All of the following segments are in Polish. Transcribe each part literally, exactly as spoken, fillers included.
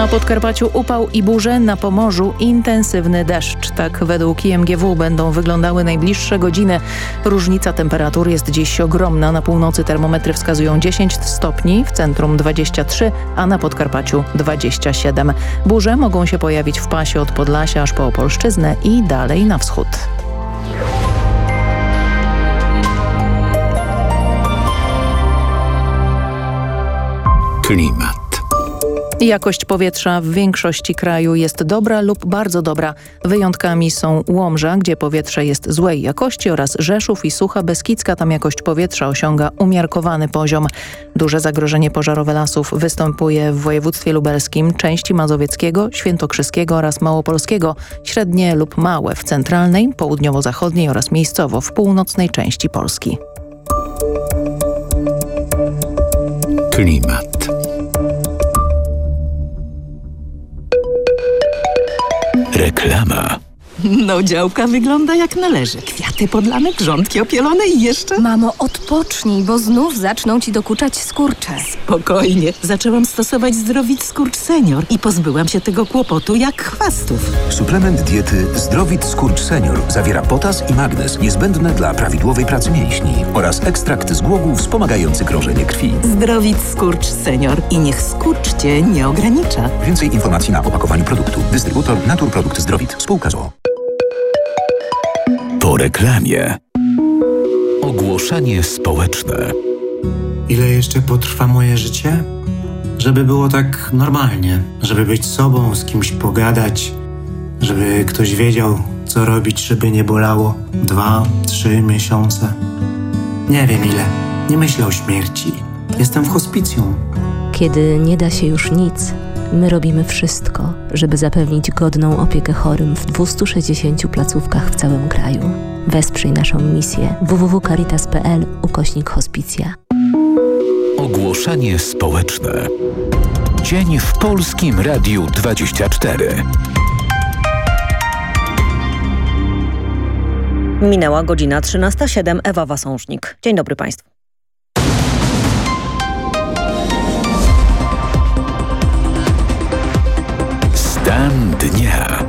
Na Podkarpaciu upał i burze, na Pomorzu intensywny deszcz. Tak według I M G W będą wyglądały najbliższe godziny. Różnica temperatur jest dziś ogromna. Na północy termometry wskazują dziesięć stopni, w centrum dwadzieścia trzy, a na Podkarpaciu dwadzieścia siedem. Burze mogą się pojawić w pasie od Podlasia aż po Opolszczyznę i dalej na wschód. Klimat. Jakość powietrza w większości kraju jest dobra lub bardzo dobra. Wyjątkami są Łomża, gdzie powietrze jest złej jakości, oraz Rzeszów i Sucha Beskidzka. Tam jakość powietrza osiąga umiarkowany poziom. Duże zagrożenie pożarowe lasów występuje w województwie lubelskim, części mazowieckiego, świętokrzyskiego oraz małopolskiego, średnie lub małe w centralnej, południowo-zachodniej oraz miejscowo w północnej części Polski. Klimat. Reklama. No, działka wygląda jak należy. Kwiaty podlane, grządki opielone i jeszcze... Mamo, odpocznij, bo znów zaczną ci dokuczać skurcze. Spokojnie. Zaczęłam stosować Zdrowit Skurcz Senior i pozbyłam się tego kłopotu jak chwastów. Suplement diety Zdrowit Skurcz Senior zawiera potas i magnez niezbędne dla prawidłowej pracy mięśni oraz ekstrakt z głogów wspomagający krążenie krwi. Zdrowit Skurcz Senior i niech skurcz cię nie ogranicza. Więcej informacji na opakowaniu produktu. Dystrybutor Naturprodukt Zdrowit. Spółka z o o. Po reklamie. Ogłoszenie społeczne. Ile jeszcze potrwa moje życie? Żeby było tak normalnie, żeby być sobą, z kimś pogadać, żeby ktoś wiedział, co robić, żeby nie bolało. Dwa, trzy miesiące. Nie wiem ile. Nie myślę o śmierci. Jestem w hospicjum. Kiedy nie da się już nic, my robimy wszystko, żeby zapewnić godną opiekę chorym w dwustu sześćdziesięciu placówkach w całym kraju. Wesprzyj naszą misję w w w kropka caritas kropka p l ukośnik hospicja. Ogłoszenie społeczne. Dzień w Polskim Radiu dwadzieścia cztery. Minęła godzina trzynasta siedem. Ewa Wasążnik. Dzień dobry Państwu. Stan dnia.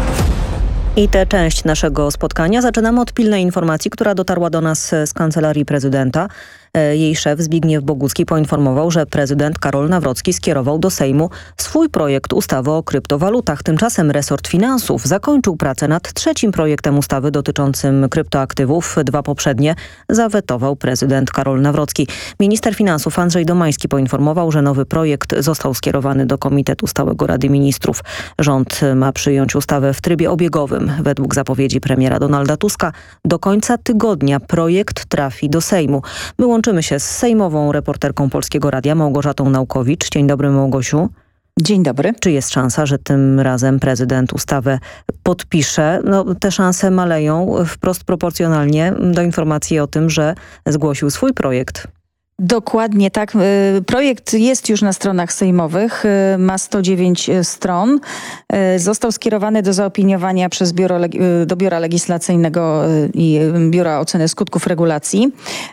I tę część naszego spotkania zaczynamy od pilnej informacji, która dotarła do nas z Kancelarii Prezydenta. Jej szef Zbigniew Bogucki poinformował, że prezydent Karol Nawrocki skierował do Sejmu swój projekt ustawy o kryptowalutach. Tymczasem resort finansów zakończył pracę nad trzecim projektem ustawy dotyczącym kryptoaktywów. Dwa poprzednie zawetował prezydent Karol Nawrocki. Minister finansów Andrzej Domański poinformował, że nowy projekt został skierowany do Komitetu Stałego Rady Ministrów. Rząd ma przyjąć ustawę w trybie obiegowym. Według zapowiedzi premiera Donalda Tuska do końca tygodnia projekt trafi do Sejmu. My łączymy się z sejmową reporterką Polskiego Radia Małgorzatą Naukowicz. Dzień dobry, Małgosiu. Dzień dobry. Czy jest szansa, że tym razem prezydent ustawę podpisze? No, te szanse maleją wprost proporcjonalnie do informacji o tym, że zgłosił swój projekt. Dokładnie tak. Projekt jest już na stronach sejmowych, ma sto dziewięć stron. Został skierowany do zaopiniowania przez biuro, do Biura Legislacyjnego i Biura Oceny Skutków Regulacji.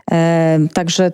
Także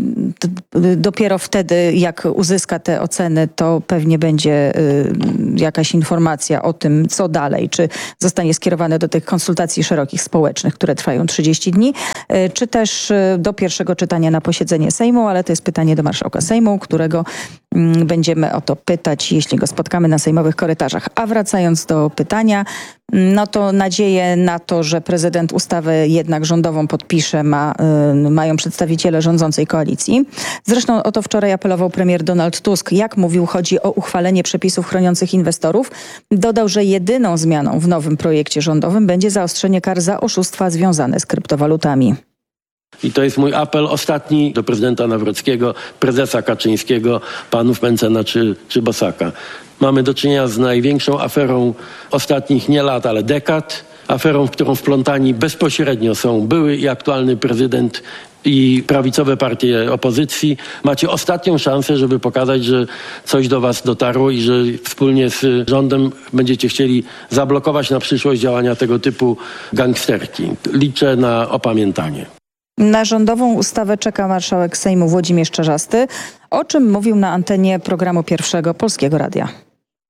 dopiero wtedy, jak uzyska te oceny, to pewnie będzie y, jakaś informacja o tym, co dalej. Czy zostanie skierowane do tych konsultacji szerokich społecznych, które trwają trzydzieści dni, y, czy też y, do pierwszego czytania na posiedzenie Sejmu, ale to jest pytanie do marszałka Sejmu, którego y, będziemy o to pytać, jeśli go spotkamy na sejmowych korytarzach. A wracając do pytania, no to nadzieję na to, że prezydent ustawę jednak rządową podpisze, ma, y, mają przedstawiciele rządzącej koalicji. Zresztą o to wczoraj apelował premier Donald Tusk. Jak mówił, chodzi o uchwalenie przepisów chroniących inwestorów. Dodał, że jedyną zmianą w nowym projekcie rządowym będzie zaostrzenie kar za oszustwa związane z kryptowalutami. I to jest mój apel ostatni do prezydenta Nawrockiego, prezesa Kaczyńskiego, panów Mencena czy, czy Bosaka. Mamy do czynienia z największą aferą ostatnich nie lat, ale dekad. Aferą, w którą wplątani bezpośrednio są były i aktualny prezydent i prawicowe partie opozycji. Macie ostatnią szansę, żeby pokazać, że coś do was dotarło i że wspólnie z rządem będziecie chcieli zablokować na przyszłość działania tego typu gangsterki. Liczę na opamiętanie. Na rządową ustawę czeka marszałek Sejmu Włodzimierz Czarzasty, o czym mówił na antenie programu Pierwszego Polskiego Radia.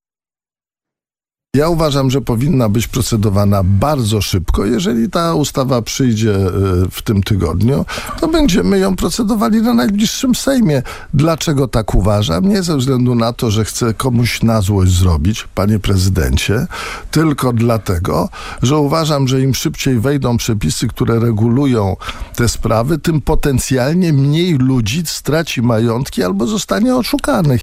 Ja uważam, że powinna być procedowana bardzo szybko. Jeżeli ta ustawa przyjdzie w tym tygodniu, to będziemy ją procedowali na najbliższym Sejmie. Dlaczego tak uważam? Nie ze względu na to, że chcę komuś na złość zrobić, panie prezydencie, tylko dlatego, że uważam, że im szybciej wejdą przepisy, które regulują te sprawy, tym potencjalnie mniej ludzi straci majątki albo zostanie oszukanych.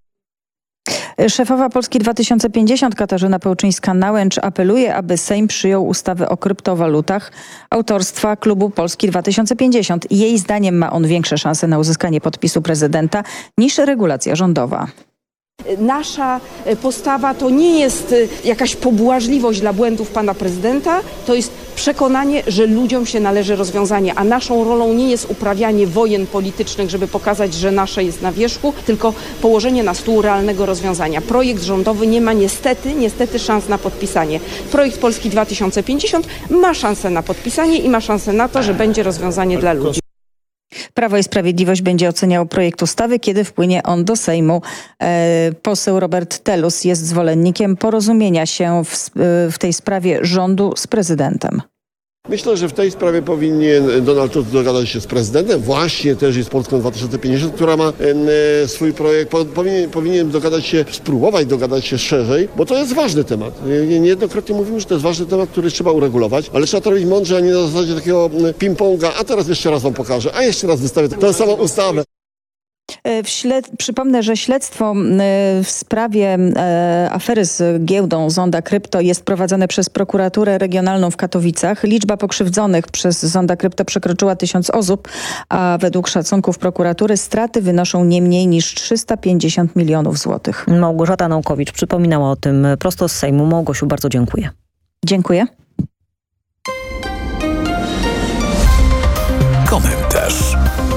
Szefowa Polski dwa tysiące pięćdziesiąt Katarzyna Pełczyńska-Nałęcz apeluje, aby Sejm przyjął ustawę o kryptowalutach autorstwa klubu Polski dwa tysiące pięćdziesiąt. Jej zdaniem ma on większe szanse na uzyskanie podpisu prezydenta niż regulacja rządowa. Nasza postawa to nie jest jakaś pobłażliwość dla błędów pana prezydenta, to jest przekonanie, że ludziom się należy rozwiązanie, a naszą rolą nie jest uprawianie wojen politycznych, żeby pokazać, że nasze jest na wierzchu, tylko położenie na stół realnego rozwiązania. Projekt rządowy nie ma niestety, niestety szans na podpisanie. Projekt Polski dwa tysiące pięćdziesiąt ma szansę na podpisanie i ma szansę na to, że będzie rozwiązanie dla ludzi. Prawo i Sprawiedliwość będzie oceniało projekt ustawy, kiedy wpłynie on do Sejmu. E, poseł Robert Telus jest zwolennikiem porozumienia się w, w tej sprawie rządu z prezydentem. Myślę, że w tej sprawie powinien Donald Tusk dogadać się z prezydentem. Właśnie też jest Polską dwa tysiące pięćdziesiąt, która ma e, swój projekt. Powinien, powinien dogadać się, spróbować dogadać się szerzej, bo to jest ważny temat. Niejednokrotnie mówimy, że to jest ważny temat, który trzeba uregulować, ale trzeba to robić mądrze, a nie na zasadzie takiego ping-ponga. A teraz jeszcze raz wam pokażę, a jeszcze raz wystawię tę samą ustawę. W śled... Przypomnę, że śledztwo w sprawie afery z giełdą Zonda Krypto jest prowadzone przez prokuraturę regionalną w Katowicach. Liczba pokrzywdzonych przez Zonda Krypto przekroczyła tysiąc osób, a według szacunków prokuratury straty wynoszą nie mniej niż trzysta pięćdziesiąt milionów złotych. Małgorzata Naukowicz przypominała o tym prosto z Sejmu. Małgosiu, bardzo dziękuję. Dziękuję. Komentarz.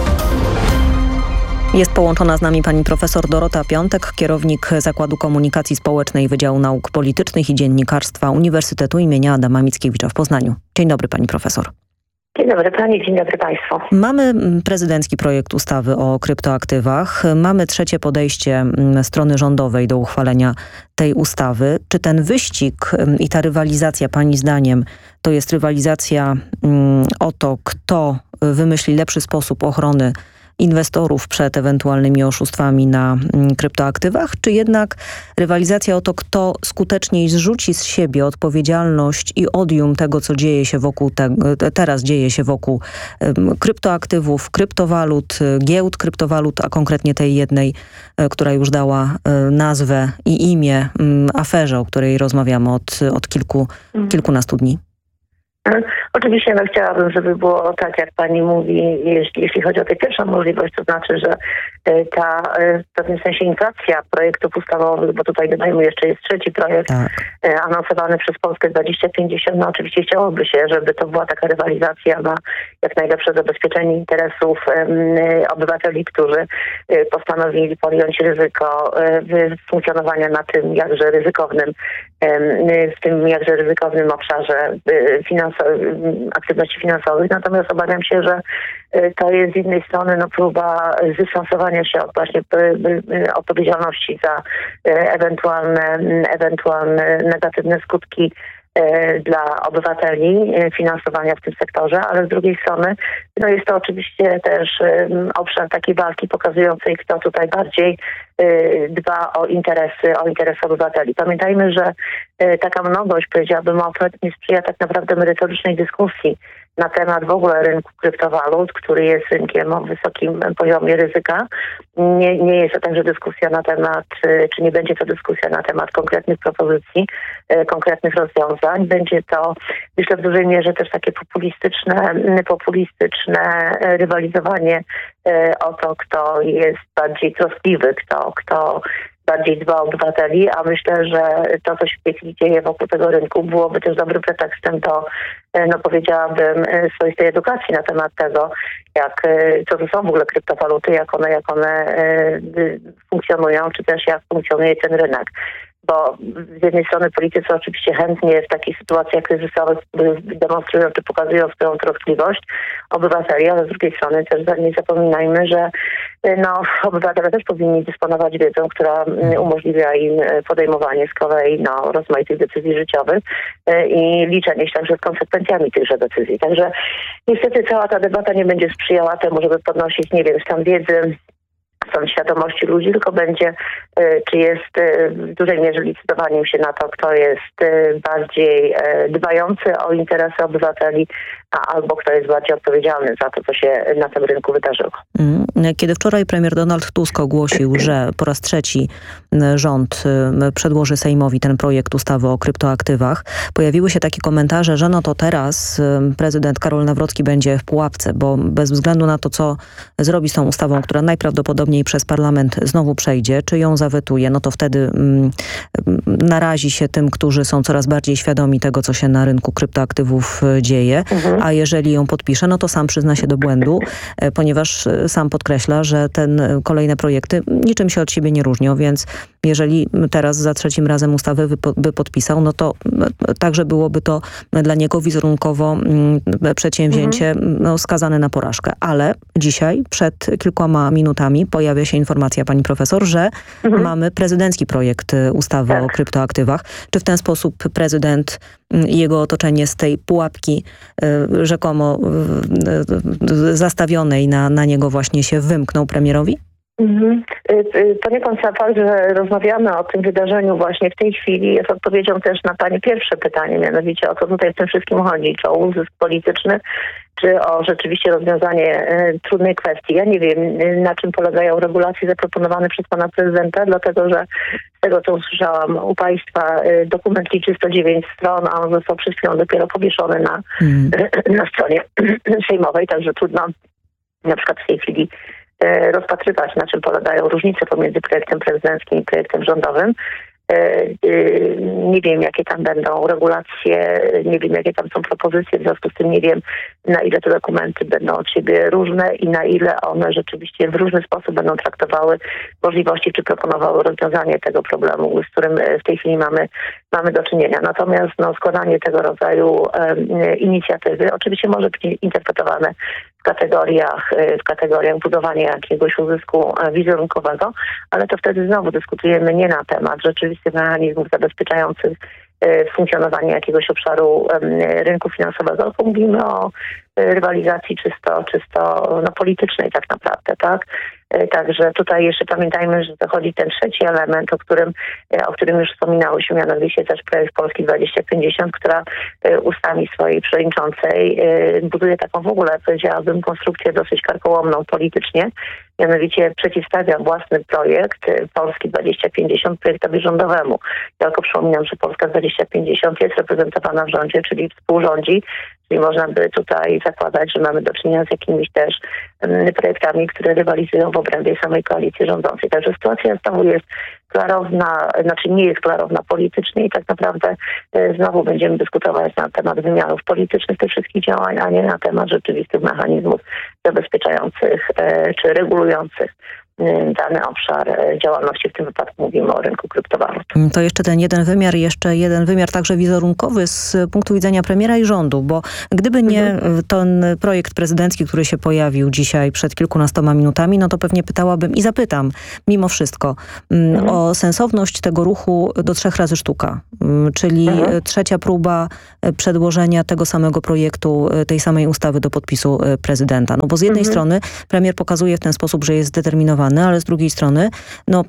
Jest połączona z nami pani profesor Dorota Piątek, kierownik Zakładu Komunikacji Społecznej Wydziału Nauk Politycznych i Dziennikarstwa Uniwersytetu imienia Adama Mickiewicza w Poznaniu. Dzień dobry pani profesor. Dzień dobry pani, dzień dobry państwu. Mamy prezydencki projekt ustawy o kryptoaktywach. Mamy trzecie podejście strony rządowej do uchwalenia tej ustawy. Czy ten wyścig i ta rywalizacja pani zdaniem to jest rywalizacja o to, kto wymyśli lepszy sposób ochrony inwestorów przed ewentualnymi oszustwami na kryptoaktywach, czy jednak rywalizacja o to, kto skuteczniej zrzuci z siebie odpowiedzialność i odium tego, co dzieje się wokół te, teraz dzieje się wokół um, kryptoaktywów, kryptowalut, giełd kryptowalut, a konkretnie tej jednej, która już dała um, nazwę i imię um, aferze, o której rozmawiamy od, od kilku, mm. kilkunastu dni. Oczywiście no, chciałabym, żeby było tak, jak pani mówi, jeśli, jeśli chodzi o tę pierwszą możliwość, to znaczy, że ta w pewnym sensie inflacja projektów ustawowych, bo tutaj dodajmy jeszcze jest trzeci projekt tak. anonsowany przez Polskę dwadzieścia pięćdziesiąt, no oczywiście chciałoby się, żeby to była taka rywalizacja na jak najlepsze zabezpieczenie interesów um, obywateli, którzy postanowili podjąć ryzyko um, funkcjonowania na tym jakże ryzykownym, um, w tym jakże ryzykownym obszarze um, finansowych, aktywności finansowych, natomiast obawiam się, że to jest z jednej strony no, próba zdystansowania się od właśnie odpowiedzialności za ewentualne, ewentualne negatywne skutki dla obywateli finansowania w tym sektorze, ale z drugiej strony no jest to oczywiście też obszar takiej walki pokazującej, kto tutaj bardziej dba o interesy, o interesy obywateli. Pamiętajmy, że taka mnogość, powiedziałabym, ofert nie sprzyja tak naprawdę merytorycznej dyskusji na temat w ogóle rynku kryptowalut, który jest rynkiem o wysokim poziomie ryzyka. Nie, nie jest to także dyskusja na temat, czy nie będzie to dyskusja na temat konkretnych propozycji, konkretnych rozwiązań. Będzie to, myślę, w dużej mierze też takie populistyczne, populistyczne rywalizowanie o to, kto jest bardziej troskliwy, kto, kto bardziej dba o obywateli, a myślę, że to, co się w tej chwili dzieje wokół tego rynku, byłoby też dobrym pretekstem do, no powiedziałabym, swoistej edukacji na temat tego, jak, co to są w ogóle kryptowaluty, jak one, jak one funkcjonują, czy też jak funkcjonuje ten rynek. bo z jednej strony politycy oczywiście chętnie w takich sytuacjach kryzysowych demonstrują czy pokazują swoją troskliwość obywateli, ale z drugiej strony też nie zapominajmy, że no, obywatele też powinni dysponować wiedzą, która umożliwia im podejmowanie z kolei no, rozmaitych decyzji życiowych i liczenie się także z konsekwencjami tychże decyzji. Także niestety cała ta debata nie będzie sprzyjała temu, żeby podnosić, nie wiem, stan wiedzy, stan świadomości ludzi, tylko będzie, czy jest w dużej mierze licytowaniem się na to, kto jest bardziej dbający o interesy obywateli, a albo kto jest bardziej odpowiedzialny za to, co się na tym rynku wydarzyło. Kiedy wczoraj premier Donald Tusk ogłosił, że po raz trzeci rząd przedłoży Sejmowi ten projekt ustawy o kryptoaktywach, pojawiły się takie komentarze, że no to teraz prezydent Karol Nawrocki będzie w pułapce, bo bez względu na to, co zrobi z tą ustawą, która najprawdopodobniej przez parlament znowu przejdzie, czy ją zawetuje, no to wtedy mm, narazi się tym, którzy są coraz bardziej świadomi tego, co się na rynku kryptoaktywów dzieje, mhm. a jeżeli ją podpisze, no to sam przyzna się do błędu, ponieważ sam podkreśla, że ten kolejne projekty niczym się od siebie nie różnią, więc jeżeli teraz za trzecim razem ustawy by podpisał, no to także byłoby to dla niego wizerunkowo przedsięwzięcie mhm. no, skazane na porażkę. Ale dzisiaj, przed kilkoma minutami pojawia się informacja, pani profesor, że mhm. mamy prezydencki projekt ustawy tak. o kryptoaktywach. Czy w ten sposób prezydent i jego otoczenie z tej pułapki y, rzekomo y, y, zastawionej na, na niego właśnie się wymknął premierowi? Mhm. Poniekąd fakt, że rozmawiamy o tym wydarzeniu właśnie w tej chwili jest odpowiedzią też na pani pierwsze pytanie, mianowicie o co tutaj w tym wszystkim chodzi, czy o uzysk polityczny, czy o rzeczywiście rozwiązanie e, trudnej kwestii. Ja nie wiem, na czym polegają regulacje zaproponowane przez pana prezydenta, dlatego że z tego, co usłyszałam u państwa, e, dokument liczy sto dziewięć stron, a on został przed chwilą dopiero powieszony na, mm. e, na stronie sejmowej, także trudno na przykład w tej chwili e, rozpatrywać, na czym polegają różnice pomiędzy projektem prezydenckim i projektem rządowym. Nie wiem, jakie tam będą regulacje, nie wiem, jakie tam są propozycje, w związku z tym nie wiem, na ile te dokumenty będą od siebie różne i na ile one rzeczywiście w różny sposób będą traktowały możliwości, czy proponowały rozwiązanie tego problemu, z którym w tej chwili mamy, mamy do czynienia. Natomiast no, składanie tego rodzaju um, inicjatywy oczywiście może być interpretowane w kategoriach, w kategoriach budowania jakiegoś uzysku wizerunkowego, ale to wtedy znowu dyskutujemy nie na temat rzeczywistych mechanizmów zabezpieczających funkcjonowanie jakiegoś obszaru rynku finansowego, tylko mówimy o rywalizacji czysto, czysto no, politycznej tak naprawdę, tak? Także tutaj jeszcze pamiętajmy, że dochodzi ten trzeci element, o którym, o którym już wspominałyśmy, mianowicie też projekt Polski dwadzieścia pięćdziesiąt, która ustami swojej przewodniczącej buduje taką w ogóle, powiedziałabym, konstrukcję dosyć karkołomną politycznie, mianowicie przeciwstawia własny projekt Polski dwadzieścia pięćdziesiąt projektowi rządowemu. Ja tylko przypominam, że Polska dwadzieścia pięćdziesiąt jest reprezentowana w rządzie, czyli współrządzi, czyli można by tutaj zakładać, że mamy do czynienia z jakimiś też um, projektami, które rywalizują w obrębie samej koalicji rządzącej. Także sytuacja znowu jest klarowna, znaczy nie jest klarowna politycznie i tak naprawdę e, znowu będziemy dyskutować na temat wymiarów politycznych tych wszystkich działań, a nie na temat rzeczywistych mechanizmów zabezpieczających e, czy regulujących dany obszar działalności, w tym wypadku mówimy o rynku kryptowalut. To jeszcze ten jeden wymiar, jeszcze jeden wymiar także wizerunkowy z punktu widzenia premiera i rządu, bo gdyby nie mhm. ten projekt prezydencki, który się pojawił dzisiaj przed kilkunastoma minutami, no to pewnie pytałabym i zapytam mimo wszystko mhm. o sensowność tego ruchu do trzech razy sztuka, czyli mhm. trzecia próba przedłożenia tego samego projektu, tej samej ustawy do podpisu prezydenta. No bo z jednej mhm. strony premier pokazuje w ten sposób, że jest zdeterminowany, ale z drugiej strony no,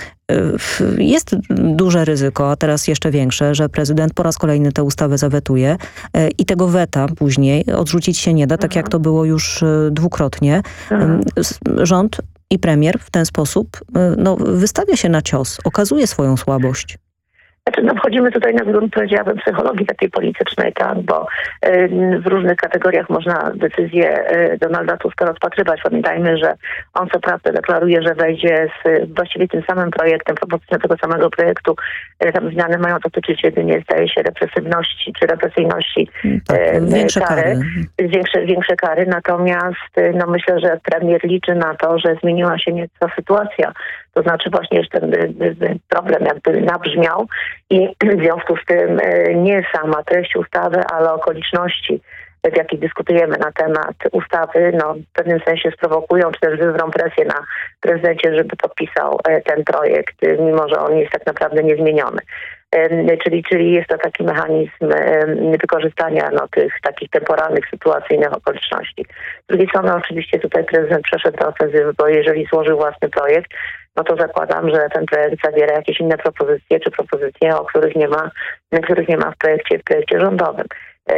jest duże ryzyko, a teraz jeszcze większe, że prezydent po raz kolejny tę ustawę zawetuje i tego weta później odrzucić się nie da, tak jak to było już dwukrotnie. Rząd i premier w ten sposób no, wystawia się na cios, okazuje swoją słabość. Znaczy, no wchodzimy tutaj na grunt, powiedziałabym, psychologii takiej politycznej, tak, bo y, w różnych kategoriach można decyzję y, Donalda Tuska rozpatrywać. Pamiętajmy, że on co prawda deklaruje, że wejdzie z właściwie tym samym projektem, propozycją tego samego projektu. Y, tam zmiany mają dotyczyć jedynie, zdaje się, represywności czy represyjności tak, y, większe kary. kary. Większe, większe kary, natomiast y, no myślę, że premier liczy na to, że zmieniła się nieco sytuacja. To znaczy właśnie, że ten problem jakby nabrzmiał i w związku z tym nie sama treść ustawy, ale okoliczności, w jakich dyskutujemy na temat ustawy, no w pewnym sensie sprowokują, czy też wywrą presję na prezydencie, żeby podpisał ten projekt, mimo że on jest tak naprawdę niezmieniony. Czyli, czyli jest to taki mechanizm wykorzystania no, tych takich temporalnych, sytuacyjnych okoliczności. Z drugiej strony oczywiście tutaj prezydent przeszedł do ofensywy, bo jeżeli złożył własny projekt, no to zakładam, że ten projekt zawiera jakieś inne propozycje, czy propozycje, o których nie ma, których nie ma w projekcie, w projekcie rządowym.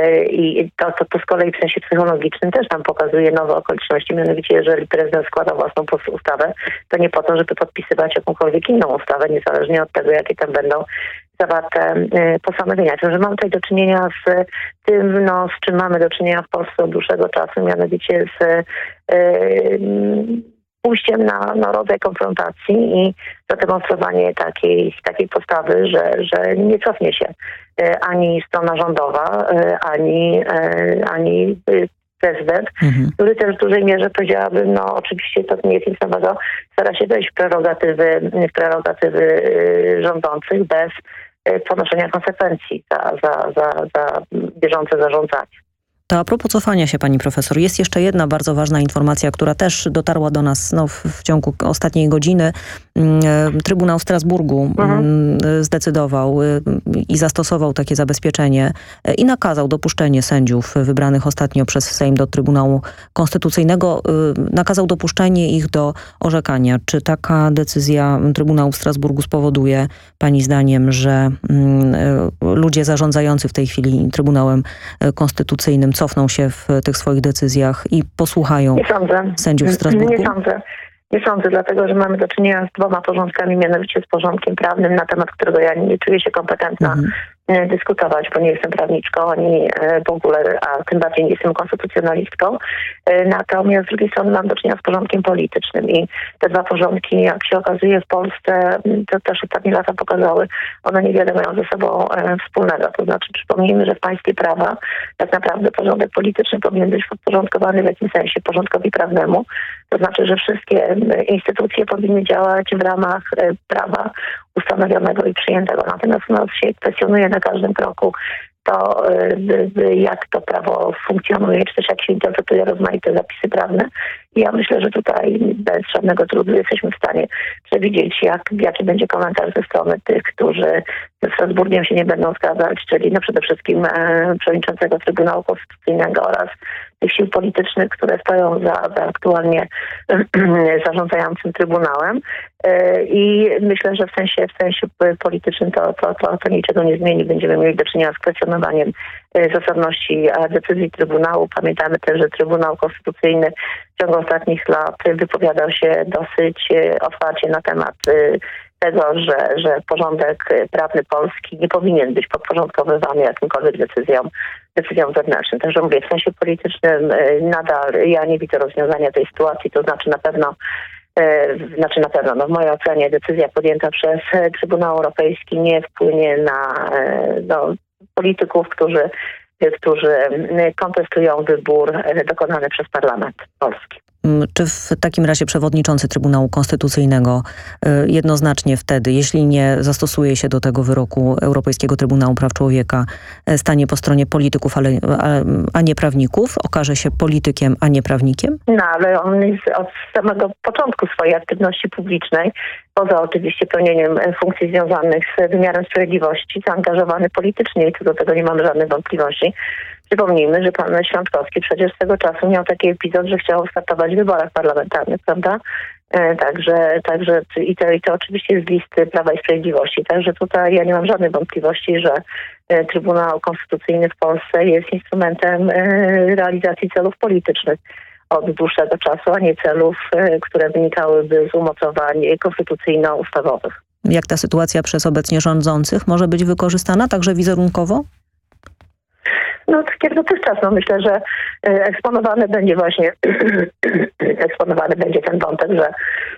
I to, to, to z kolei w sensie psychologicznym też nam pokazuje nowe okoliczności. Mianowicie, jeżeli prezydent składa własną ustawę, to nie po to, żeby podpisywać jakąkolwiek inną ustawę, niezależnie od tego, jakie tam będą zawarte postanowienia. Także mamy tutaj do czynienia z tym, no, z czym mamy do czynienia w Polsce od dłuższego czasu, mianowicie z yy, pójściem na, na rodzaj konfrontacji i zademonstrowanie takiej, takiej postawy, że, że nie cofnie się ani strona rządowa, ani, ani prezydent, mhm. który też w dużej mierze, powiedziałabym, no oczywiście to nie jest nic nowego, stara się wejść w prerogatywy, w prerogatywy rządzących bez ponoszenia konsekwencji za, za, za, za bieżące zarządzanie. To a propos cofania się, pani profesor, jest jeszcze jedna bardzo ważna informacja, która też dotarła do nas no, w, w ciągu ostatniej godziny. Trybunał w Strasburgu mhm. zdecydował i zastosował takie zabezpieczenie i nakazał dopuszczenie sędziów wybranych ostatnio przez Sejm do Trybunału Konstytucyjnego. Nakazał dopuszczenie ich do orzekania. Czy taka decyzja Trybunału w Strasburgu spowoduje pani zdaniem, że ludzie zarządzający w tej chwili Trybunałem Konstytucyjnym cofną się w tych swoich decyzjach i posłuchają sędziów w Strasburgu? Nie sądzę. Nie sądzę, dlatego że mamy do czynienia z dwoma porządkami, mianowicie z porządkiem prawnym, na temat którego ja nie czuję się kompetentna mhm. dyskutować, bo nie jestem prawniczką, ani w ogóle, a tym bardziej nie jestem konstytucjonalistką. Natomiast z drugiej strony mam do czynienia z porządkiem politycznym i te dwa porządki, jak się okazuje w Polsce, to też ostatnie lata pokazały, one niewiele mają ze sobą wspólnego. To znaczy przypomnijmy, że w państwie prawa tak naprawdę porządek polityczny powinien być podporządkowany w jakimś sensie porządkowi prawnemu. To znaczy, że wszystkie instytucje powinny działać w ramach prawa ustanowionego i przyjętego. Natomiast u nas się kwestionuje na każdym kroku to, jak to prawo funkcjonuje, czy też jak się interpretuje rozmaite zapisy prawne. I ja myślę, że tutaj bez żadnego trudu jesteśmy w stanie przewidzieć, jak, jaki będzie komentarz ze strony tych, którzy ze Strasburgiem się nie będą zgadzać, czyli no przede wszystkim e, przewodniczącego Trybunału Konstytucyjnego oraz tych sił politycznych, które stoją za, za aktualnie zarządzającym Trybunałem. E, I myślę, że w sensie, w sensie politycznym to, to, to, to niczego nie zmieni. Będziemy mieli do czynienia z kwestionowaniem zasadności decyzji Trybunału. Pamiętamy też, że Trybunał Konstytucyjny w ciągu ostatnich lat wypowiadał się dosyć otwarcie na temat tego, że, że porządek prawny Polski nie powinien być podporządkowywany jakimkolwiek decyzjom, decyzjom zewnętrznym. Także mówię, w sensie politycznym nadal ja nie widzę rozwiązania tej sytuacji, to znaczy na pewno Znaczy na pewno, no w mojej ocenie decyzja podjęta przez Trybunał Europejski nie wpłynie na no, polityków, którzy, którzy kontestują wybór dokonany przez Parlament Polski. Czy w takim razie przewodniczący Trybunału Konstytucyjnego jednoznacznie wtedy, jeśli nie zastosuje się do tego wyroku Europejskiego Trybunału Praw Człowieka, stanie po stronie polityków, ale, a nie prawników? Okaże się politykiem, a nie prawnikiem? No, ale on jest od samego początku swojej aktywności publicznej, poza oczywiście pełnieniem funkcji związanych z wymiarem sprawiedliwości, zaangażowany politycznie i co do tego nie mamy żadnych wątpliwości. Przypomnijmy, że pan Świątkowski przecież swego czasu miał taki epizod, że chciał startować w wyborach parlamentarnych, prawda? E, także także i, to, i to oczywiście z listy Prawa i Sprawiedliwości. Także tutaj ja nie mam żadnych wątpliwości, że e, Trybunał Konstytucyjny w Polsce jest instrumentem e, realizacji celów politycznych od dłuższego czasu, a nie celów, e, które wynikałyby z umocowań konstytucyjno-ustawowych. jak ta sytuacja przez obecnie rządzących może być wykorzystana także wizerunkowo? No tak jak dotychczas, no myślę, że eksponowany będzie właśnie eksponowany będzie ten wątek, że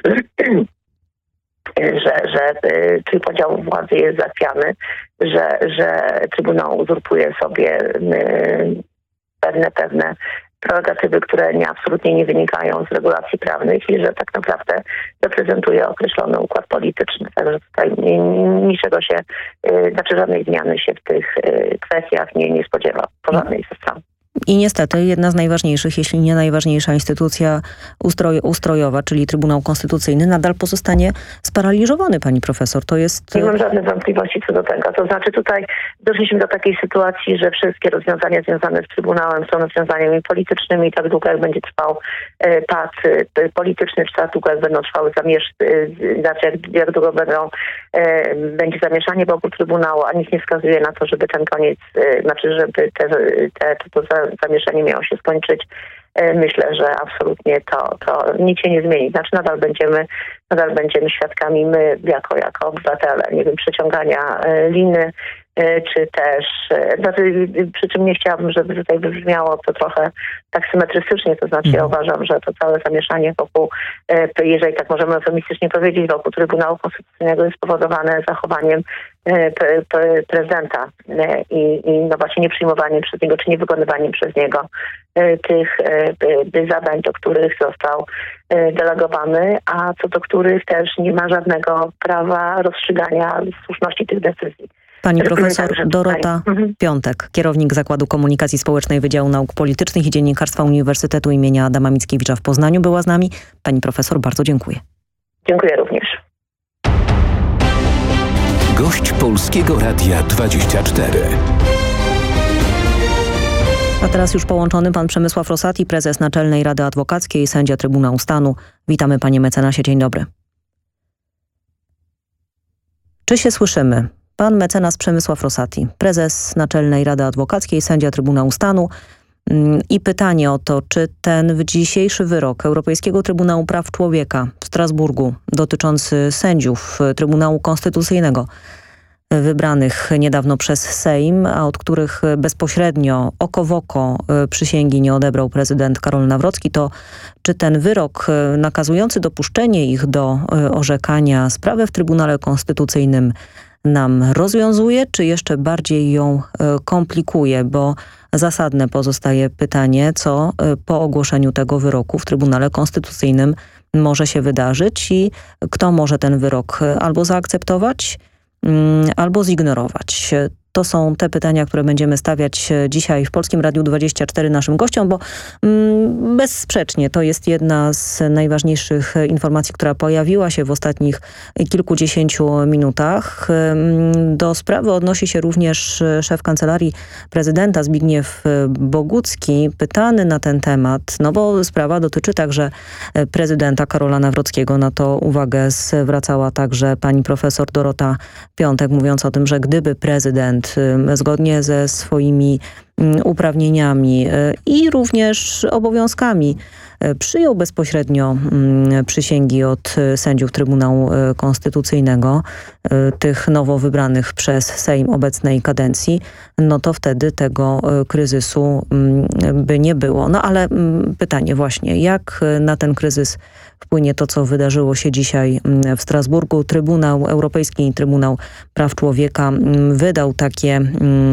że, że trójpodział władzy jest zachwiany, że, że Trybunał uzurpuje sobie pewne, pewne prerogatywy, które nie, absolutnie nie wynikają z regulacji prawnych i że tak naprawdę reprezentuje określony układ polityczny. Także tutaj niczego się, znaczy żadnej zmiany się w tych kwestiach nie, nie spodziewa po żadnej ze stron. I niestety jedna z najważniejszych, jeśli nie najważniejsza instytucja ustroj, ustrojowa, czyli Trybunał Konstytucyjny, nadal pozostanie sparaliżowany, pani profesor. To jest... Nie mam żadnych wątpliwości co do tego. To znaczy tutaj doszliśmy do takiej sytuacji, że wszystkie rozwiązania związane z Trybunałem są rozwiązaniami politycznymi i tak długo jak będzie trwał e, pad e, polityczny, czy tak długo jak będą trwały zamiesz... E, znaczy jak, jak długo będą, e, będzie zamieszanie wokół Trybunału, a nic nie wskazuje na to, żeby ten koniec, e, znaczy żeby te, te, te, te zamieszanie miało się skończyć. Myślę, że absolutnie to, to nic się nie zmieni. Znaczy nadal będziemy, nadal będziemy świadkami my jako, jako obywatele, nie wiem, przeciągania liny, czy też, znaczy, przy czym nie chciałabym, żeby tutaj wybrzmiało to trochę tak symetrystycznie, to znaczy ja uważam, że to całe zamieszanie wokół, jeżeli tak możemy eufemistycznie powiedzieć, wokół Trybunału Konstytucyjnego jest spowodowane zachowaniem pre, pre, prezydenta i, i no właśnie nieprzyjmowaniem przez niego, czy niewykonywaniem przez niego tych zadań, do których został delegowany, a co do których też nie ma żadnego prawa rozstrzygania słuszności tych decyzji. Pani profesor Dorota Piątek, kierownik Zakładu Komunikacji Społecznej Wydziału Nauk Politycznych i Dziennikarstwa Uniwersytetu imienia Adama Mickiewicza w Poznaniu była z nami. Pani profesor, bardzo dziękuję. Dziękuję również. Gość Polskiego Radia dwadzieścia cztery. A teraz już połączony pan Przemysław Rosati, prezes Naczelnej Rady Adwokackiej, sędzia Trybunału Stanu. Witamy panie mecenasie, dzień dobry. Czy się słyszymy? Pan mecenas Przemysław Rosati, prezes Naczelnej Rady Adwokackiej, sędzia Trybunału Stanu. I pytanie o to, czy ten dzisiejszy wyrok Europejskiego Trybunału Praw Człowieka w Strasburgu dotyczący sędziów Trybunału Konstytucyjnego wybranych niedawno przez Sejm, a od których bezpośrednio oko w oko przysięgi nie odebrał prezydent Karol Nawrocki, to czy ten wyrok nakazujący dopuszczenie ich do orzekania sprawy w Trybunale Konstytucyjnym nam rozwiązuje, czy jeszcze bardziej ją komplikuje, bo zasadne pozostaje pytanie, co po ogłoszeniu tego wyroku w Trybunale Konstytucyjnym może się wydarzyć i kto może ten wyrok albo zaakceptować, albo zignorować. To są te pytania, które będziemy stawiać dzisiaj w Polskim Radiu dwadzieścia cztery naszym gościom, bo mm, bezsprzecznie to jest jedna z najważniejszych informacji, która pojawiła się w ostatnich kilkudziesięciu minutach. Do sprawy odnosi się również szef Kancelarii Prezydenta Zbigniew Bogucki, pytany na ten temat, no bo sprawa dotyczy także prezydenta Karola Nawrockiego. Na to uwagę zwracała także pani profesor Dorota Piątek, mówiąc o tym, że gdyby prezydent zgodnie ze swoimi uprawnieniami i również obowiązkami przyjął bezpośrednio przysięgi od sędziów Trybunału Konstytucyjnego, tych nowo wybranych przez Sejm obecnej kadencji, no to wtedy tego kryzysu by nie było. No ale pytanie właśnie, jak na ten kryzys wpłynie to, co wydarzyło się dzisiaj w Strasburgu. Trybunał Europejski, Trybunał Praw Człowieka wydał takie,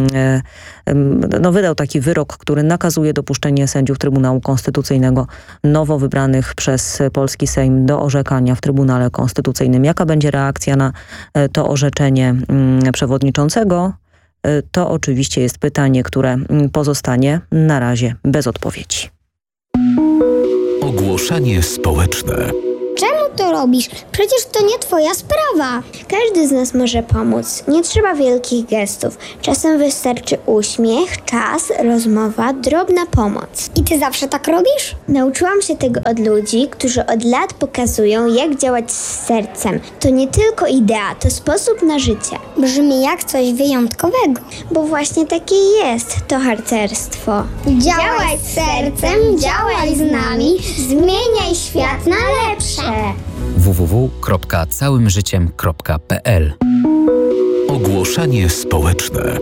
no wydał taki wyrok, który nakazuje dopuszczenie sędziów Trybunału Konstytucyjnego nowo wybranych przez polski Sejm do orzekania w Trybunale Konstytucyjnym. Jaka będzie reakcja na to orzeczenie przewodniczącego? To oczywiście jest pytanie, które pozostanie na razie bez odpowiedzi. Ogłoszenie społeczne. Czemu to robisz? Przecież to nie twoja sprawa. Każdy z nas może pomóc. Nie trzeba wielkich gestów. Czasem wystarczy uśmiech, czas, rozmowa, drobna pomoc. I ty zawsze tak robisz? Nauczyłam się tego od ludzi, którzy od lat pokazują, jak działać z sercem. To nie tylko idea, to sposób na życie. Brzmi jak coś wyjątkowego. Bo właśnie takie jest to harcerstwo. Działaj z sercem, działaj z nami, zmieniaj świat na lepsze. w w w w kropka całym życiem kropka p l. Ogłoszenie społeczne.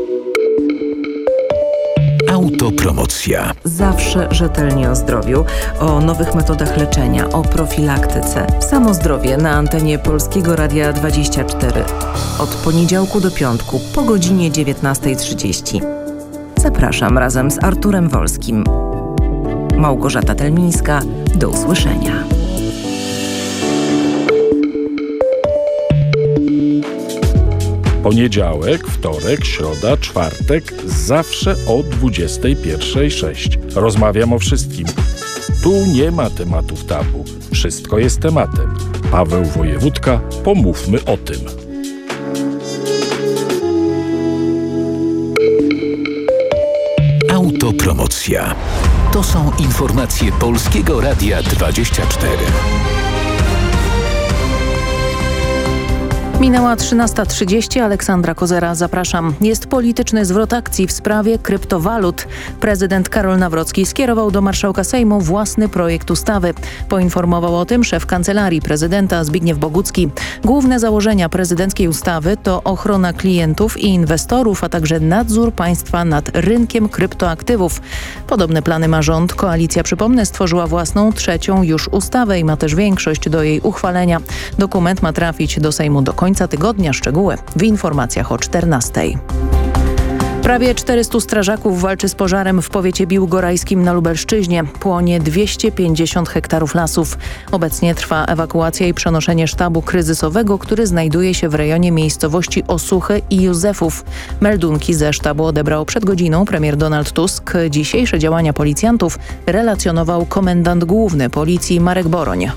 Autopromocja. Zawsze rzetelnie o zdrowiu, o nowych metodach leczenia, o profilaktyce. Samo zdrowie na antenie Polskiego Radia dwadzieścia cztery. Od poniedziałku do piątku po godzinie dziewiętnasta trzydzieści. Zapraszam razem z Arturem Wolskim. Małgorzata Telmińska. Do usłyszenia. Poniedziałek, wtorek, środa, czwartek, zawsze o dwudziestej pierwszej sześć. Rozmawiam o wszystkim. Tu nie ma tematów tabu. Wszystko jest tematem. Paweł Wojewódka, pomówmy o tym. Autopromocja. To są informacje Polskiego Radia dwadzieścia cztery. Minęła trzynasta trzydzieści. Aleksandra Kozera, zapraszam. Jest polityczny zwrot akcji w sprawie kryptowalut. Prezydent Karol Nawrocki skierował do marszałka Sejmu własny projekt ustawy. Poinformował o tym szef Kancelarii Prezydenta Zbigniew Bogucki. Główne założenia prezydenckiej ustawy to ochrona klientów i inwestorów, a także nadzór państwa nad rynkiem kryptoaktywów. Podobne plany ma rząd. Koalicja, przypomnę, stworzyła własną trzecią już ustawę i ma też większość do jej uchwalenia. Dokument ma trafić do Sejmu do końca tygodnia. Szczegóły w informacjach o czternastej. Prawie czterystu strażaków walczy z pożarem w powiecie biłgorajskim na Lubelszczyźnie. Płonie dwieście pięćdziesiąt hektarów lasów. Obecnie trwa ewakuacja i przenoszenie sztabu kryzysowego, który znajduje się w rejonie miejscowości Osuchy i Józefów. Meldunki ze sztabu odebrał przed godziną premier Donald Tusk. Dzisiejsze działania policjantów relacjonował komendant główny policji Marek Boroń.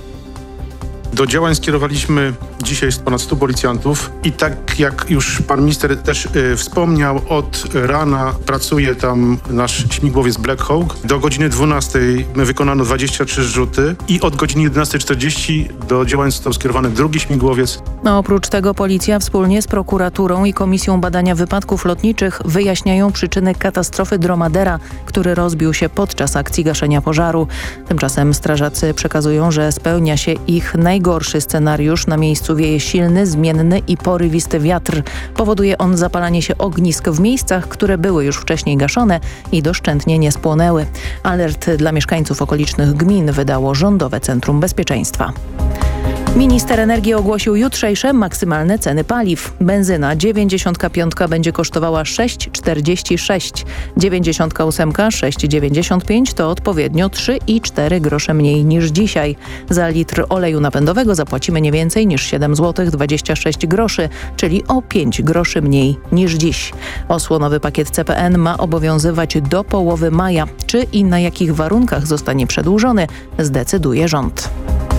Do działań skierowaliśmy dzisiaj ponad stu policjantów i tak jak już pan minister też y, wspomniał, od rana pracuje tam nasz śmigłowiec Black Hawk. Do godziny dwunastej my wykonano dwadzieścia trzy zrzuty i od godziny jedenastej czterdzieści do działań został skierowany drugi śmigłowiec. No, oprócz tego policja wspólnie z prokuraturą i Komisją Badania Wypadków Lotniczych wyjaśniają przyczyny katastrofy dromadera, który rozbił się podczas akcji gaszenia pożaru. Tymczasem strażacy przekazują, że spełnia się ich najgorszy scenariusz. Na miejscu wieje silny, zmienny i porywisty wiatr. Powoduje on zapalanie się ognisk w miejscach, które były już wcześniej gaszone i doszczętnie nie spłonęły. Alert dla mieszkańców okolicznych gmin wydało Rządowe Centrum Bezpieczeństwa. Minister energii ogłosił jutrzejsze maksymalne ceny paliw. Benzyna dziewięćdziesiątka piątka będzie kosztowała sześć czterdzieści sześć, dziewięćdziesiątka ósemka sześć dziewięćdziesiąt pięć, to odpowiednio trzy i cztery grosze mniej niż dzisiaj. Za litr oleju napędowego zapłacimy nie więcej niż siedem złotych dwadzieścia sześć groszy, czyli o pięć groszy mniej niż dziś. Osłonowy pakiet C P N ma obowiązywać do połowy maja. Czy i na jakich warunkach zostanie przedłużony, zdecyduje rząd.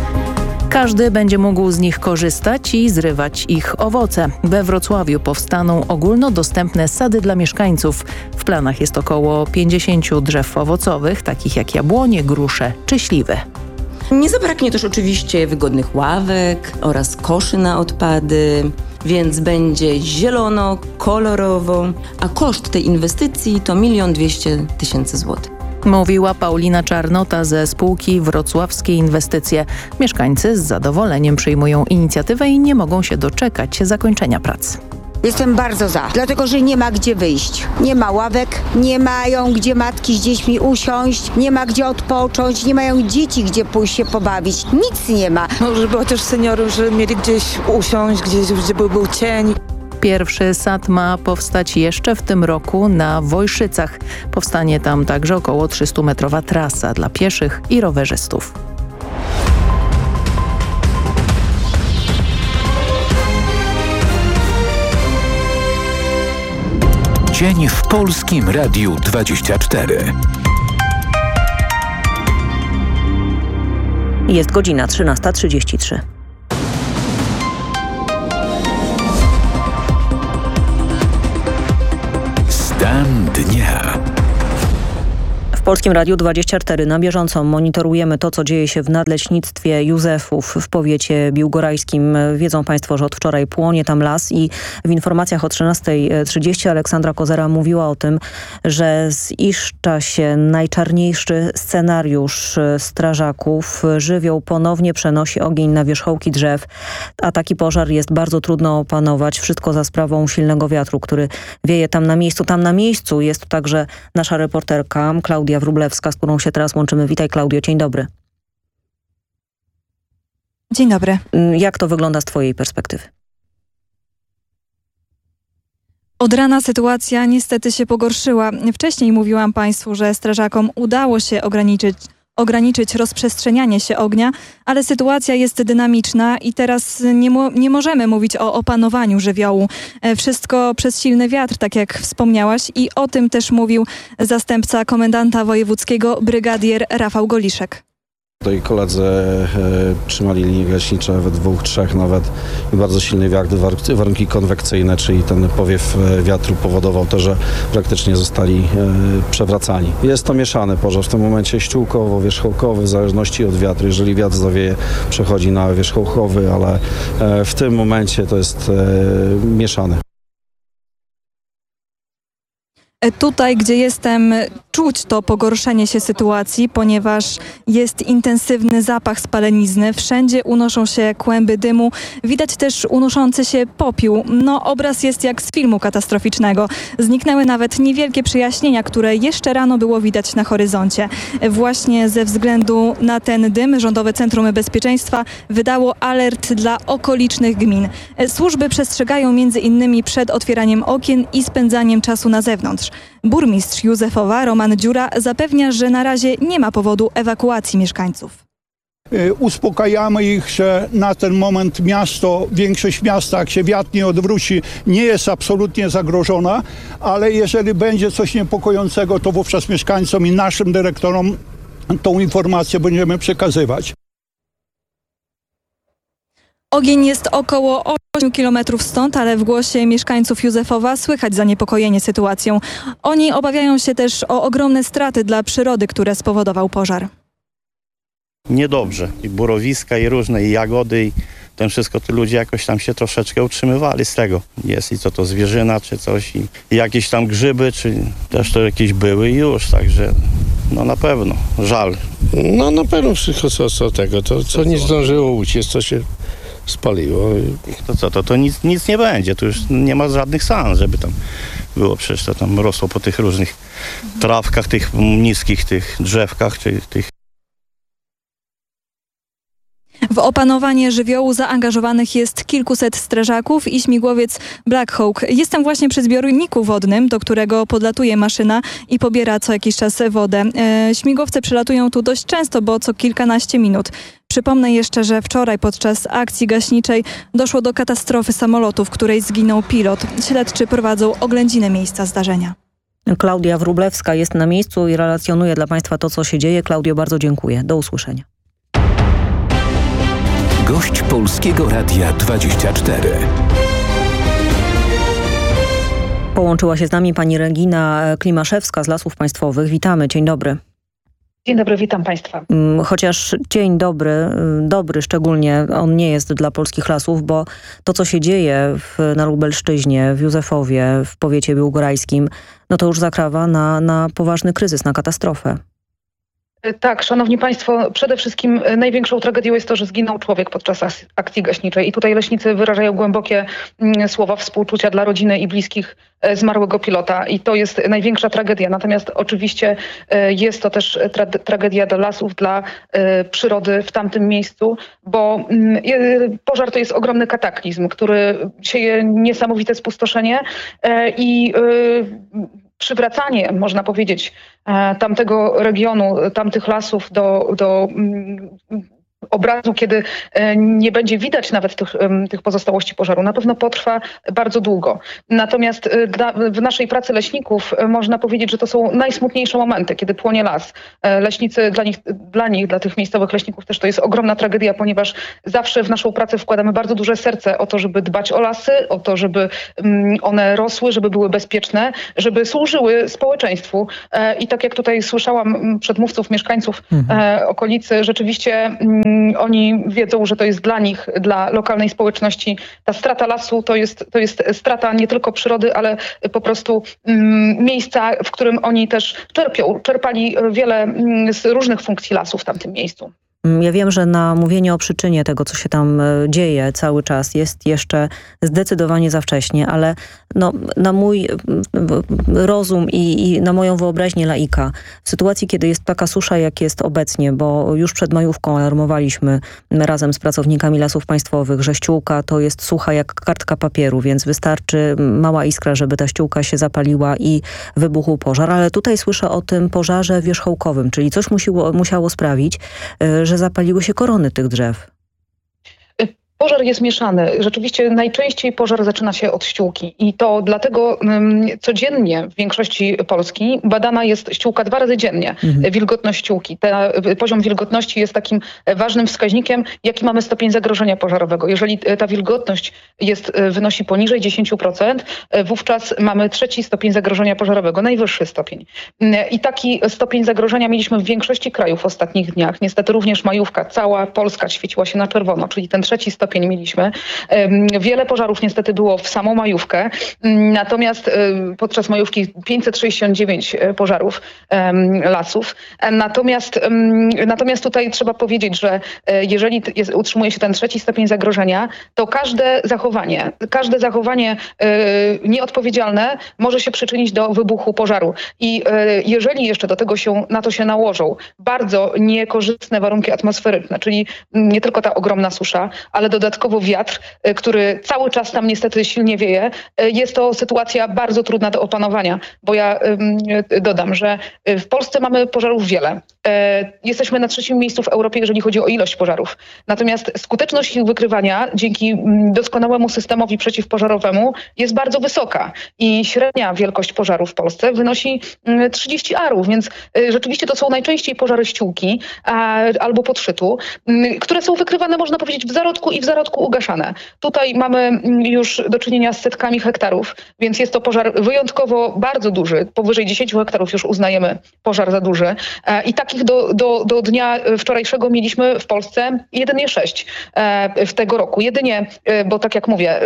Każdy będzie mógł z nich korzystać i zrywać ich owoce. We Wrocławiu powstaną ogólnodostępne sady dla mieszkańców. W planach jest około pięćdziesięciu drzew owocowych, takich jak jabłonie, grusze czy śliwy. Nie zabraknie też oczywiście wygodnych ławek oraz koszy na odpady, więc będzie zielono, kolorowo, a koszt tej inwestycji to milion dwieście tysięcy złotych. Mówiła Paulina Czarnota ze spółki Wrocławskie Inwestycje. Mieszkańcy z zadowoleniem przyjmują inicjatywę i nie mogą się doczekać zakończenia prac. Jestem bardzo za, dlatego że nie ma gdzie wyjść. Nie ma ławek, nie mają gdzie matki z dziećmi usiąść, nie ma gdzie odpocząć, nie mają dzieci gdzie pójść się pobawić. Nic nie ma. No, żeby chociaż seniorzy żeby mieli gdzieś usiąść, gdzieś, gdzie był, był cień. Pierwszy sad ma powstać jeszcze w tym roku na Wojszycach. Powstanie tam także około trzystumetrowa trasa dla pieszych i rowerzystów. Dzień w Polskim Radiu dwadzieścia cztery. Jest godzina trzynasta trzydzieści trzy. Stan dnia. W Polskim Radiu dwadzieścia cztery na bieżąco monitorujemy to, co dzieje się w nadleśnictwie Józefów w powiecie biłgorajskim. Wiedzą Państwo, że od wczoraj płonie tam las i w informacjach o trzynastej trzydzieści Aleksandra Kozera mówiła o tym, że ziszcza się najczarniejszy scenariusz strażaków. Żywioł ponownie przenosi ogień na wierzchołki drzew, a taki pożar jest bardzo trudno opanować. Wszystko za sprawą silnego wiatru, który wieje tam na miejscu. Tam na miejscu jest także nasza reporterka Klaudia Wróblewska, z którą się teraz łączymy. Witaj, Klaudio, dzień dobry. Dzień dobry. Jak to wygląda z twojej perspektywy? Od rana sytuacja niestety się pogorszyła. Wcześniej mówiłam Państwu, że strażakom udało się ograniczyć ograniczyć rozprzestrzenianie się ognia, ale sytuacja jest dynamiczna i teraz nie, mo- nie możemy mówić o opanowaniu żywiołu. Wszystko przez silny wiatr, tak jak wspomniałaś, i o tym też mówił zastępca komendanta wojewódzkiego brygadier Rafał Goliszek. Tutaj koledzy e, trzymali linie gaśnicze we dwóch, trzech nawet i bardzo silny wiatr, warunki konwekcyjne, czyli ten powiew wiatru powodował to, że praktycznie zostali e, przewracani. Jest to mieszany pożar, w tym momencie ściółkowo, wierzchołkowy, w zależności od wiatru. Jeżeli wiatr zawieje, przechodzi na wierzchołkowy, ale e, w tym momencie to jest e, mieszany. Tutaj, gdzie jestem, czuć to pogorszenie się sytuacji, ponieważ jest intensywny zapach spalenizny. Wszędzie unoszą się kłęby dymu. Widać też unoszący się popiół. No, obraz jest jak z filmu katastroficznego. Zniknęły nawet niewielkie przejaśnienia, które jeszcze rano było widać na horyzoncie. Właśnie ze względu na ten dym Rządowe Centrum Bezpieczeństwa wydało alert dla okolicznych gmin. Służby przestrzegają między innymi przed otwieraniem okien i spędzaniem czasu na zewnątrz. Burmistrz Józefowa Roman Dziura zapewnia, że na razie nie ma powodu ewakuacji mieszkańców. Uspokajamy ich, że na ten moment miasto, większość miasta, jak się wiatr nie odwróci, nie jest absolutnie zagrożona, ale jeżeli będzie coś niepokojącego, to wówczas mieszkańcom i naszym dyrektorom tą informację będziemy przekazywać. Ogień jest około ośmiu kilometrów stąd, ale w głosie mieszkańców Józefowa słychać zaniepokojenie sytuacją. Oni obawiają się też o ogromne straty dla przyrody, które spowodował pożar. Niedobrze. I burowiska, i różne, i jagody, i ten wszystko, to ludzie jakoś tam się troszeczkę utrzymywali z tego. Jest i co to zwierzyna, czy coś, i jakieś tam grzyby, czy też to jakieś były i już, także no na pewno, żal. No na pewno wszystko co, co tego, to co nie zdążyło uciec, to się spaliło. To co, to, to nic, nic nie będzie, tu już nie ma żadnych szans, żeby tam było, przecież to tam rosło po tych różnych trawkach, tych niskich, tych drzewkach, czy tych. W opanowanie żywiołu zaangażowanych jest kilkuset strażaków i śmigłowiec Black Hawk. Jestem właśnie przy zbiorniku wodnym, do którego podlatuje maszyna i pobiera co jakiś czas wodę. E, śmigłowce przylatują tu dość często, bo co kilkanaście minut. Przypomnę jeszcze, że wczoraj podczas akcji gaśniczej doszło do katastrofy samolotu, w której zginął pilot. Śledczy prowadzą oględziny miejsca zdarzenia. Klaudia Wróblewska jest na miejscu i relacjonuje dla Państwa to, co się dzieje. Klaudio, bardzo dziękuję. Do usłyszenia. Gość Polskiego Radia dwadzieścia cztery. Połączyła się z nami pani Regina Klimaszewska z Lasów Państwowych. Witamy, dzień dobry. Dzień dobry, witam Państwa. Chociaż dzień dobry, dobry szczególnie, on nie jest dla polskich lasów, bo to, co się dzieje w, na Lubelszczyźnie, w Józefowie, w powiecie biłgorajskim, no to już zakrawa na, na poważny kryzys, na katastrofę. Tak, szanowni państwo, przede wszystkim największą tragedią jest to, że zginął człowiek podczas akcji gaśniczej i tutaj leśnicy wyrażają głębokie słowa współczucia dla rodziny i bliskich zmarłego pilota i to jest największa tragedia. Natomiast oczywiście jest to też tra- tragedia dla lasów, dla y, przyrody w tamtym miejscu, bo y, pożar to jest ogromny kataklizm, który sieje niesamowite spustoszenie y, i y, przywracanie, można powiedzieć, tamtego regionu, tamtych lasów do, do obrazu, kiedy nie będzie widać nawet tych, tych pozostałości pożaru, na pewno potrwa bardzo długo. Natomiast dla, w naszej pracy leśników można powiedzieć, że to są najsmutniejsze momenty, kiedy płonie las. Leśnicy, dla nich, dla nich, dla tych miejscowych leśników też to jest ogromna tragedia, ponieważ zawsze w naszą pracę wkładamy bardzo duże serce o to, żeby dbać o lasy, o to, żeby one rosły, żeby były bezpieczne, żeby służyły społeczeństwu. I tak jak tutaj słyszałam przedmówców, mieszkańców mhm. okolicy, rzeczywiście oni wiedzą, że to jest dla nich, dla lokalnej społeczności, ta strata lasu to jest, to jest strata nie tylko przyrody, ale po prostu miejsca, w którym oni też czerpią, czerpali wiele z różnych funkcji lasu w tamtym miejscu. Ja wiem, że na mówienie o przyczynie tego, co się tam dzieje cały czas jest jeszcze zdecydowanie za wcześnie, ale no, na mój rozum i, i na moją wyobraźnię laika, w sytuacji, kiedy jest taka susza, jak jest obecnie, bo już przed majówką alarmowaliśmy razem z pracownikami Lasów Państwowych, że ściółka to jest sucha jak kartka papieru, więc wystarczy mała iskra, żeby ta ściółka się zapaliła i wybuchł pożar, ale tutaj słyszę o tym pożarze wierzchołkowym, czyli coś musiło, musiało sprawić, że zapaliły się korony tych drzew. Pożar jest mieszany. Rzeczywiście najczęściej pożar zaczyna się od ściółki i to dlatego um, codziennie w większości Polski badana jest ściółka dwa razy dziennie. Mhm. Wilgotność ściółki. Ta, poziom wilgotności jest takim ważnym wskaźnikiem, jaki mamy stopień zagrożenia pożarowego. Jeżeli ta wilgotność jest, wynosi poniżej dziesięć procent, wówczas mamy trzeci stopień zagrożenia pożarowego, najwyższy stopień. I taki stopień zagrożenia mieliśmy w większości krajów w ostatnich dniach. Niestety również majówka, cała Polska świeciła się na czerwono, czyli ten trzeci stopień mieliśmy. Wiele pożarów niestety było w samą majówkę, natomiast podczas majówki pięćset sześćdziesiąt dziewięć pożarów lasów. Natomiast, natomiast tutaj trzeba powiedzieć, że jeżeli jest, utrzymuje się ten trzeci stopień zagrożenia, to każde zachowanie, każde zachowanie nieodpowiedzialne może się przyczynić do wybuchu pożaru. I jeżeli jeszcze do tego się, na to się nałożą bardzo niekorzystne warunki atmosferyczne, czyli nie tylko ta ogromna susza, ale dodatkowo wiatr, który cały czas tam niestety silnie wieje, jest to sytuacja bardzo trudna do opanowania, bo ja dodam, że w Polsce mamy pożarów wiele. Jesteśmy na trzecim miejscu w Europie, jeżeli chodzi o ilość pożarów. Natomiast skuteczność ich wykrywania dzięki doskonałemu systemowi przeciwpożarowemu jest bardzo wysoka i średnia wielkość pożaru w Polsce wynosi trzydzieści arów, więc rzeczywiście to są najczęściej pożary ściółki albo podszytu, które są wykrywane, można powiedzieć, w zarodku i w zarodku ugaszane. Tutaj mamy już do czynienia z setkami hektarów, więc jest to pożar wyjątkowo bardzo duży. Powyżej dziesięć hektarów już uznajemy pożar za duży. I takich do, do, do dnia wczorajszego mieliśmy w Polsce jedynie sześć w tego roku. Jedynie, bo tak jak mówię,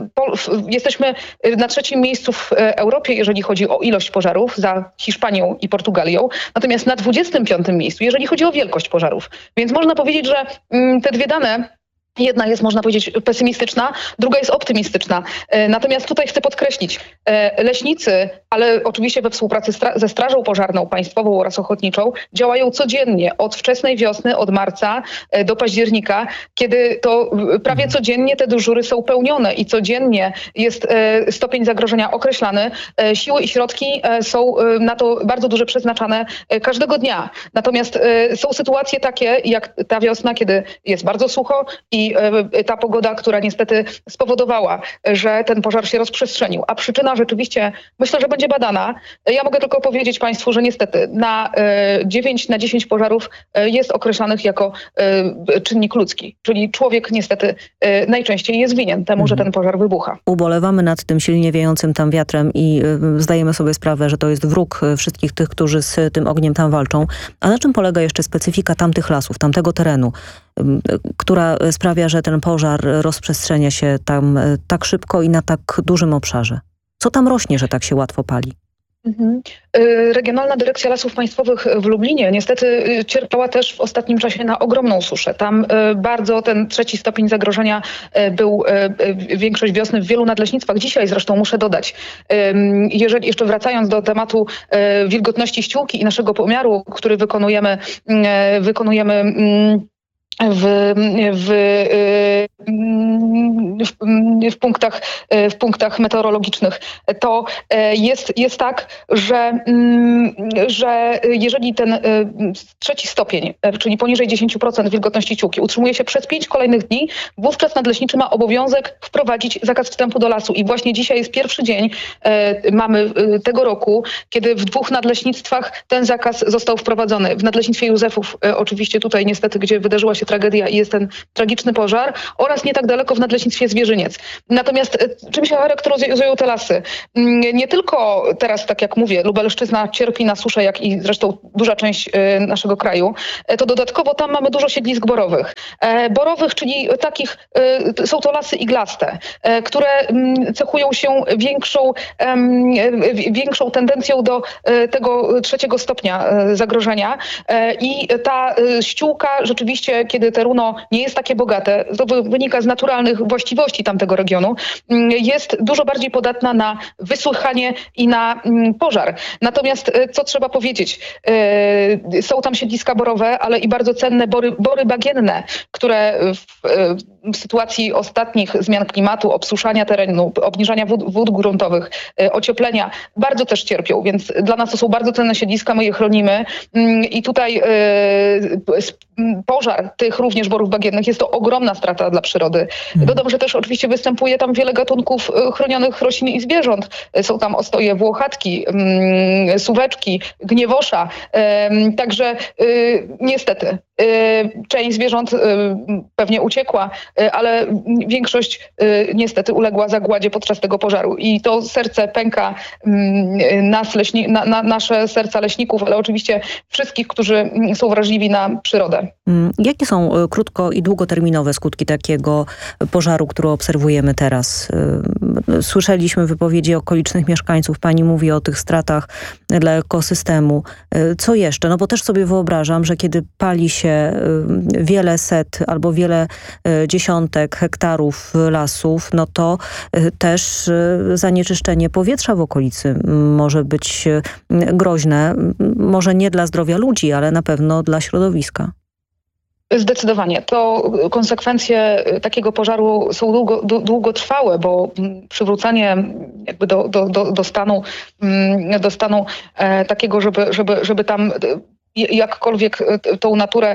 jesteśmy na trzecim miejscu w Europie, jeżeli chodzi o ilość pożarów, za Hiszpanią i Portugalią, natomiast na dwudziestym piątym miejscu, jeżeli chodzi o wielkość pożarów. Więc można powiedzieć, że te dwie dane, jedna jest, można powiedzieć, pesymistyczna, druga jest optymistyczna. Natomiast tutaj chcę podkreślić, leśnicy, ale oczywiście we współpracy stra- ze Strażą Pożarną Państwową oraz Ochotniczą, działają codziennie od wczesnej wiosny, od marca do października, kiedy to prawie codziennie te dyżury są pełnione i codziennie jest stopień zagrożenia określany. Siły i środki są na to bardzo duże przeznaczane każdego dnia. Natomiast są sytuacje takie, jak ta wiosna, kiedy jest bardzo sucho i I ta pogoda, która niestety spowodowała, że ten pożar się rozprzestrzenił. A przyczyna rzeczywiście, myślę, że będzie badana. Ja mogę tylko powiedzieć Państwu, że niestety na dziewięć na dziesięć pożarów jest określanych jako czynnik ludzki. Czyli człowiek niestety najczęściej jest winien temu, mhm. że ten pożar wybucha. Ubolewamy nad tym silnie wiejącym tam wiatrem i zdajemy sobie sprawę, że to jest wróg wszystkich tych, którzy z tym ogniem tam walczą. A na czym polega jeszcze specyfika tamtych lasów, tamtego terenu, która sprawia, że ten pożar rozprzestrzenia się tam tak szybko i na tak dużym obszarze? Co tam rośnie, że tak się łatwo pali? Mhm. Regionalna Dyrekcja Lasów Państwowych w Lublinie niestety cierpiała też w ostatnim czasie na ogromną suszę. Tam bardzo ten trzeci stopień zagrożenia był większość wiosny w wielu nadleśnictwach. Dzisiaj zresztą muszę dodać, jeżeli jeszcze wracając do tematu wilgotności ściółki i naszego pomiaru, który wykonujemy, wykonujemy w, w, w, w, punktach, w punktach meteorologicznych, to jest, jest tak, że, że jeżeli ten trzeci stopień, czyli poniżej dziesięć procent wilgotności ściółki utrzymuje się przez pięć kolejnych dni, wówczas nadleśniczy ma obowiązek wprowadzić zakaz wstępu do lasu. I właśnie dzisiaj jest pierwszy dzień, mamy tego roku, kiedy w dwóch nadleśnictwach ten zakaz został wprowadzony. W nadleśnictwie Józefów, oczywiście tutaj niestety, gdzie wydarzyła się tragedia i jest ten tragiczny pożar, oraz nie tak daleko w nadleśnictwie Zwierzyniec. Natomiast czym się charakteryzują te lasy? Nie tylko teraz, tak jak mówię, Lubelszczyzna cierpi na suszę, jak i zresztą duża część naszego kraju, to dodatkowo tam mamy dużo siedlisk borowych. Borowych, czyli takich, są to lasy iglaste, które cechują się większą, większą tendencją do tego trzeciego stopnia zagrożenia i ta ściółka rzeczywiście, kiedy te runo nie jest takie bogate, to wynika z naturalnych właściwości tamtego regionu, jest dużo bardziej podatna na wysłuchanie i na pożar. Natomiast co trzeba powiedzieć, są tam siedliska borowe, ale i bardzo cenne bory, bory bagienne, które w, w sytuacji ostatnich zmian klimatu, obsuszania terenu, obniżania wód, wód gruntowych, ocieplenia, bardzo też cierpią, więc dla nas to są bardzo cenne siedliska, my je chronimy i tutaj pożar tych również borów bagiennych jest to ogromna strata dla przyrody. Dodam, że też oczywiście występuje tam wiele gatunków chronionych roślin i zwierząt. Są tam ostoje włochatki, suweczki, gniewosza. Także niestety część zwierząt pewnie uciekła, ale większość niestety uległa zagładzie podczas tego pożaru. I to serce pęka nas, leśni, na, na, nasze serca leśników, ale oczywiście wszystkich, którzy są wrażliwi na przyrodę. Jakie są krótko- i długoterminowe skutki takiego pożaru, który obserwujemy teraz? Słyszeliśmy wypowiedzi okolicznych mieszkańców. Pani mówi o tych stratach dla ekosystemu. Co jeszcze? No bo też sobie wyobrażam, że kiedy pali się wiele set albo wiele dziesiątek hektarów lasów, no to też zanieczyszczenie powietrza w okolicy może być groźne. Może nie dla zdrowia ludzi, ale na pewno dla środowiska. Zdecydowanie. To konsekwencje takiego pożaru są długo, długotrwałe, bo przywrócenie jakby do, do, do, do stanu, do stanu takiego, żeby, żeby, żeby tam jakkolwiek tą naturę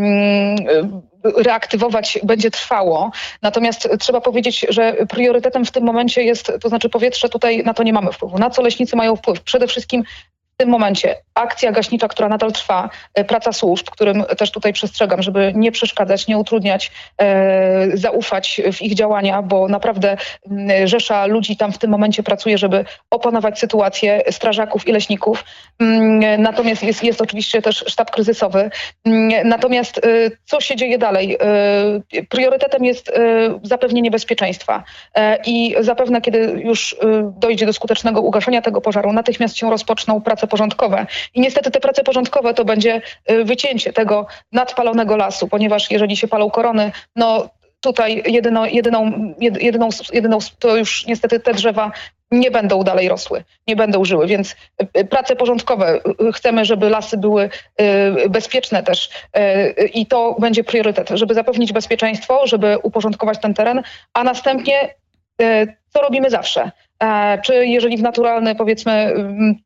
reaktywować będzie trwało. Natomiast trzeba powiedzieć, że priorytetem w tym momencie jest, to znaczy powietrze, tutaj na to nie mamy wpływu. Na co leśnicy mają wpływ? Przede wszystkim w tym momencie akcja gaśnicza, która nadal trwa, praca służb, którym też tutaj przestrzegam, żeby nie przeszkadzać, nie utrudniać, e, zaufać w ich działania, bo naprawdę m, rzesza ludzi tam w tym momencie pracuje, żeby opanować sytuację strażaków i leśników. Mm, natomiast jest, jest oczywiście też sztab kryzysowy. Mm, natomiast e, co się dzieje dalej? E, priorytetem jest e, zapewnienie bezpieczeństwa e, i zapewne, kiedy już e, dojdzie do skutecznego ugaszenia tego pożaru, natychmiast się rozpoczną prace porządkowe. I niestety te prace porządkowe to będzie wycięcie tego nadpalonego lasu, ponieważ jeżeli się palą korony, no tutaj jedyną, jedyną, jedyną, jedyną to już niestety te drzewa nie będą dalej rosły, nie będą żyły, więc prace porządkowe, chcemy, żeby lasy były bezpieczne też i to będzie priorytet, żeby zapewnić bezpieczeństwo, żeby uporządkować ten teren, a następnie co robimy zawsze? Czy jeżeli w naturalny, powiedzmy,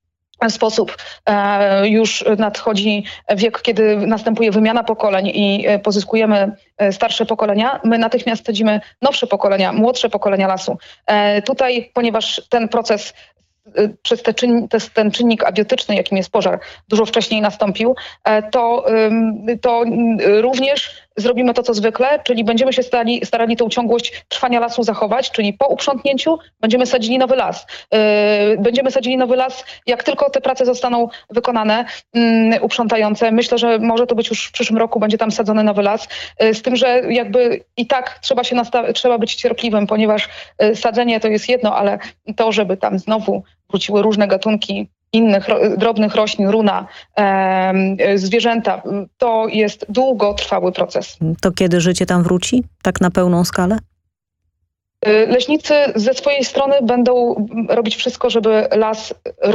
sposób już nadchodzi wiek, kiedy następuje wymiana pokoleń i pozyskujemy starsze pokolenia, my natychmiast sadzimy nowsze pokolenia, młodsze pokolenia lasu. Tutaj, ponieważ ten proces przez te czyn, ten czynnik abiotyczny, jakim jest pożar, dużo wcześniej nastąpił, to, to również zrobimy to, co zwykle, czyli będziemy się starali, starali tą ciągłość trwania lasu zachować, czyli po uprzątnięciu będziemy sadzili nowy las. Będziemy sadzili nowy las, jak tylko te prace zostaną wykonane, uprzątające. Myślę, że może to być już w przyszłym roku, będzie tam sadzony nowy las, z tym, że jakby i tak trzeba się nastaw- trzeba być cierpliwym, ponieważ sadzenie to jest jedno, ale to, żeby tam znowu wróciły różne gatunki innych ro, drobnych roślin, runa, e, zwierzęta, to jest długotrwały proces. To kiedy życie tam wróci? Tak na pełną skalę? Leśnicy ze swojej strony będą robić wszystko, żeby las rósł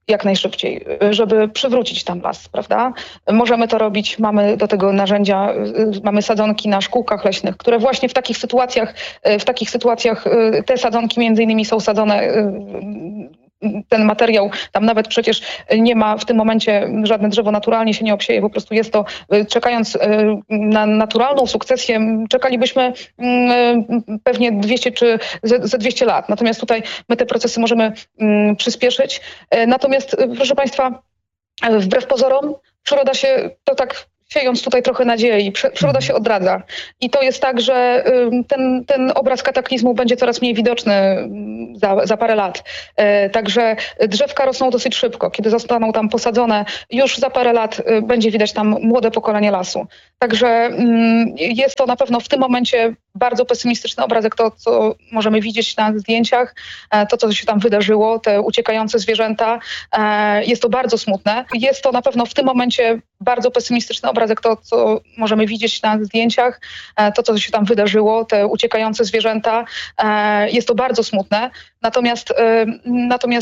jak najszybciej, żeby przywrócić tam las, prawda? Możemy to robić, mamy do tego narzędzia, mamy sadzonki na szkółkach leśnych, które właśnie w takich sytuacjach, w takich sytuacjach te sadzonki między innymi są sadzone, ten materiał, tam nawet przecież nie ma w tym momencie, żadne drzewo naturalnie się nie obsieje, po prostu jest to, czekając na naturalną sukcesję, czekalibyśmy pewnie dwieście czy ze dwieście lat. Natomiast tutaj my te procesy możemy przyspieszyć. Natomiast, proszę Państwa, wbrew pozorom, przyroda się, to tak siejąc tutaj trochę nadziei, przyroda się odradza. I to jest tak, że ten, ten obraz kataklizmu będzie coraz mniej widoczny za, za parę lat. Także drzewka rosną dosyć szybko. Kiedy zostaną tam posadzone, już za parę lat będzie widać tam młode pokolenie lasu. Także jest to na pewno w tym momencie bardzo pesymistyczny obrazek, to co możemy widzieć na zdjęciach, to co się tam wydarzyło, te uciekające zwierzęta. Jest to bardzo smutne. Jest to na pewno w tym momencie bardzo pesymistyczny obrazek, to co możemy widzieć na zdjęciach, to co się tam wydarzyło, te uciekające zwierzęta. Jest to bardzo smutne. Natomiast, natomiast